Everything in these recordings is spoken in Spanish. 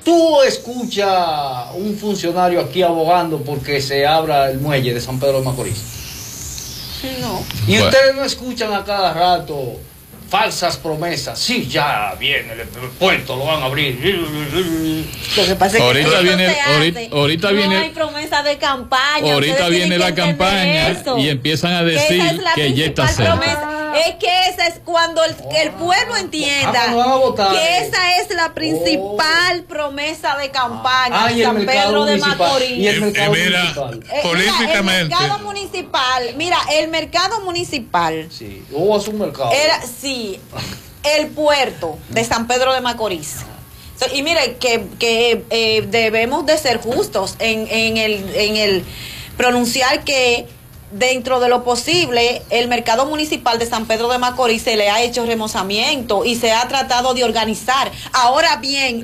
Tú escuchas un funcionario aquí abogando porque se abra el muelle de San Pedro de Macorís. No. Y bueno, ustedes no escuchan a cada rato falsas promesas. Sí, ya viene el puerto, lo van a abrir. Lo que pasa es que ahorita viene, no hay promesa de campaña. Ahorita viene la campaña y empiezan a decir que ya está cerca. Es que esa es cuando el pueblo entienda que esa es la principal promesa de campaña de San Pedro de Macorís. Y el mercado municipal. Políticamente. El mercado municipal. Mira, el mercado municipal. Sí, hubo un mercado. Sí, el puerto de San Pedro de Macorís. Y mire que debemos de ser justos en el pronunciar que dentro de lo posible el mercado municipal de San Pedro de Macorís se le ha hecho remozamiento y se ha tratado de organizar. Ahora bien,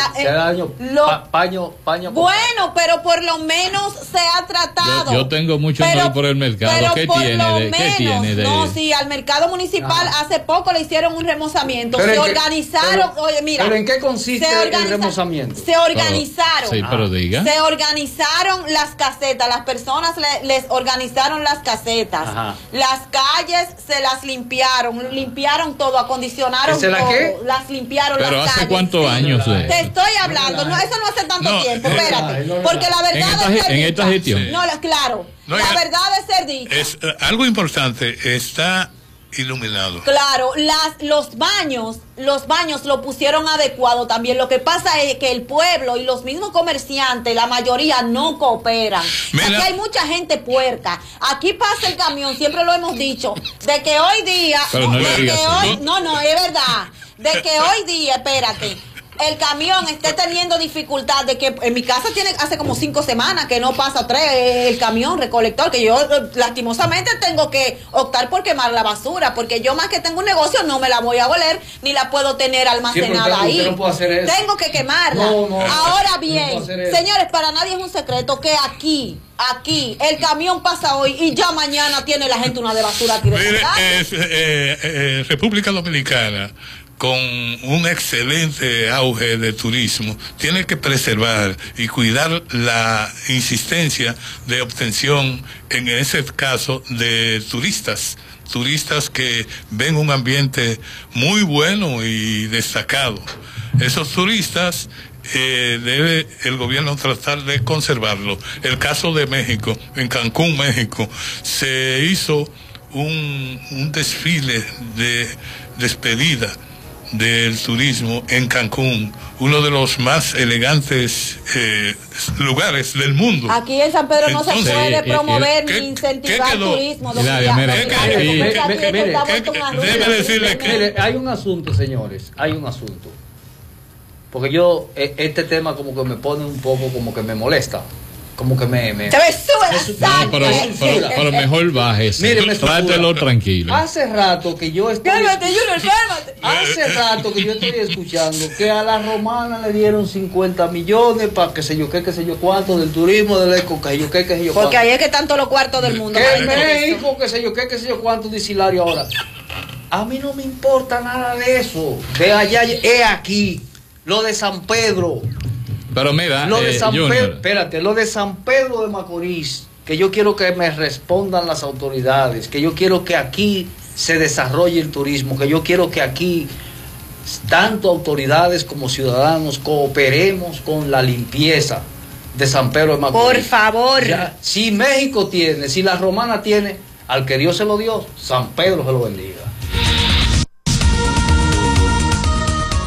bueno, pero por lo menos se ha tratado. Yo tengo mucho amor por el mercado. ¿Qué tiene de no, sí, al mercado municipal hace poco le hicieron un remozamiento. Se organizaron. Oye, mira. ¿Pero en qué consiste el remozamiento? Se organizaron. Sí, pero diga. Se organizaron las casetas. Las personas les organizaron las casetas. Ajá. Las calles se las limpiaron todo, acondicionaron todo. ¿Qué? Las limpiaron. Pero las ¿hace calles. cuántos años? Te estoy hablando, no, eso no hace tanto tiempo, espérate. Porque la verdad es en esta gestión. Sí. No, claro. La verdad es ser dicha. Es algo importante, está iluminado. Claro, los baños lo pusieron adecuado también. Lo que pasa es que el pueblo y los mismos comerciantes, la mayoría no cooperan. Aquí hay mucha gente puerca. Aquí pasa el camión, siempre lo hemos dicho, de que hoy día, no, es verdad, de que hoy día, espérate, el camión esté teniendo dificultad, de que en mi casa hace como 5 semanas que no pasa el camión recolector, que yo lastimosamente tengo que optar por quemar la basura, porque yo más que tengo un negocio no me la voy a oler ni la puedo tener almacenada ahí. No puede hacer eso. Tengo que quemarla. Ahora bien, señores, para nadie es un secreto que aquí el camión pasa hoy y ya mañana tiene la gente una de basura aquí. Mire, República Dominicana, con un excelente auge de turismo, tiene que preservar y cuidar la insistencia de obtención, en ese caso, de turistas que ven un ambiente muy bueno y destacado. Esos turistas debe el gobierno tratar de conservarlo. El caso de México, en Cancún, México, se hizo un desfile de despedida del turismo en Cancún, uno de los más elegantes lugares del mundo. Aquí en San Pedro no se puede promover ni incentivar turismo. Debe decirle que hay un asunto, señores, hay un asunto, porque este tema como que me pone un poco, como que me molesta, como que me pero mejor bájese. Mire, trátelo tranquilo. Hace rato que yo estoy cálmate. Hace rato que yo estoy escuchando que a la romana le dieron 50 millones para que sé yo cuánto del turismo, del eco, que sé yo cuánto. Porque ahí es que están todos los cuartos del mundo. Que México, que sé yo cuánto dicilario ahora. A mí no me importa nada de eso. De allá es aquí. Lo de San Pedro. Pero mira, lo de San Pedro de Macorís, que yo quiero que me respondan las autoridades, que yo quiero que aquí se desarrolle el turismo, que yo quiero que aquí tanto autoridades como ciudadanos cooperemos con la limpieza de San Pedro de Macorís. Por favor. Si México tiene, si la romana tiene, al que Dios se lo dio, San Pedro se lo bendiga.